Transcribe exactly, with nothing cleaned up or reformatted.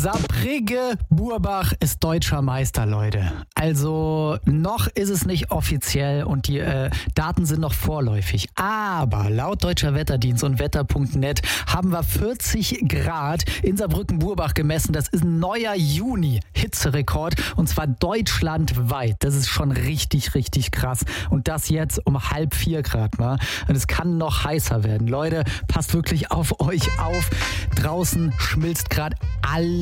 Saarbrügge Burbach ist deutscher Meister, Leute. Also noch ist es nicht offiziell und die äh, Daten sind noch vorläufig. Aber laut Deutscher Wetterdienst und wetter punkt net haben wir vierzig Grad in Saarbrücken-Burbach gemessen. Das ist ein neuer Juni-Hitzerekord und zwar deutschlandweit. Das ist schon richtig, richtig krass. Und das jetzt um halb vier Grad mal. Und es kann noch heißer werden. Leute, passt wirklich auf euch auf. Draußen schmilzt gerade alles